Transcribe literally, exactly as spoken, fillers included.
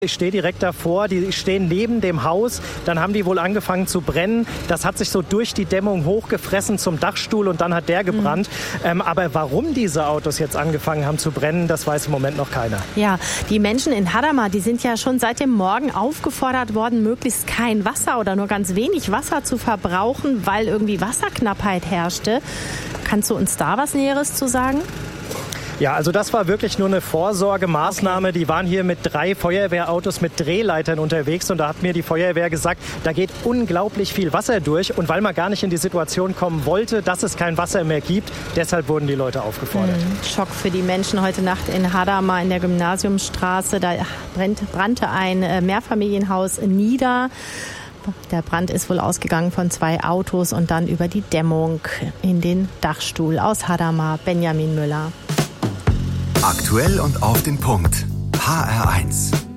Ich stehe direkt davor, die stehen neben dem Haus, dann haben die wohl angefangen zu brennen. Das hat sich so durch die Dämmung hochgefressen zum Dachstuhl und dann hat der gebrannt. Mhm. Ähm, aber warum diese Autos jetzt angefangen haben zu brennen, das weiß im Moment noch keiner. Ja, die Menschen in Hadamar, die sind ja schon seit dem Morgen aufgefordert worden, möglichst kein Wasser oder nur ganz wenig Wasser zu verbrauchen, weil irgendwie Wasserknappheit herrschte. Kannst du uns da was Näheres zu sagen? Ja, also das war wirklich nur eine Vorsorgemaßnahme. Okay. Die waren hier mit drei Feuerwehrautos mit Drehleitern unterwegs und da hat mir die Feuerwehr gesagt, da geht unglaublich viel Wasser durch und weil man gar nicht in die Situation kommen wollte, dass es kein Wasser mehr gibt, deshalb wurden die Leute aufgefordert. Mhm. Schock für die Menschen heute Nacht in Hadamar in der Gymnasiumstraße. Da brannte ein Mehrfamilienhaus nieder. Der Brand ist wohl ausgegangen von zwei Autos und dann über die Dämmung in den Dachstuhl. Aus Hadamar, Benjamin Müller. Aktuell und auf den Punkt. H R eins.